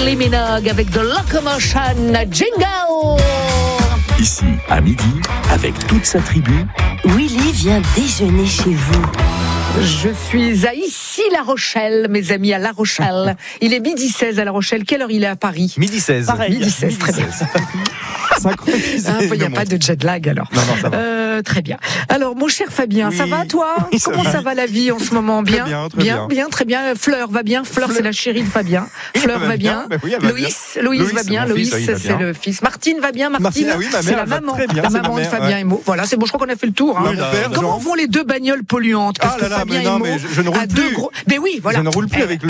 Kylie Minogue avec The Locomotion Jingle. Ici, à midi, avec toute sa tribu, Willy vient déjeuner chez vous. Je suis à Issy-La Rochelle, mes amis, à La Rochelle. Il est 12h16 à La Rochelle. Quelle heure il est à Paris? 12h16. Pareil, 12h16, très bien. Il n'y a pas de jet lag alors. Non, ça va. Très bien. Alors, mon cher Fabien, Oui. ça va toi? Oui, Comment ça va la vie en ce moment? Bien, très bien. Fleur va bien. Fleur, c'est la chérie de Fabien. Fleur va bien. Oui, elle va Loïs bien. va bien. Mon fils, Loïs, oui, il va c'est bien. le fils. Martine va bien. Martine, oui, ma mère, c'est la elle va maman. très bien, La c'est ma maman de mère, Fabien ouais. et Mo. Voilà, c'est bon. Je crois qu'on a fait le tour. Hein. Oui, mon père, Comment Jean. vont les deux bagnoles polluantes? Parce Ah que là là, Fabien mais non, et Mo mais je ne roule a deux plus. gros. Mais oui, voilà. Je ne roule plus avec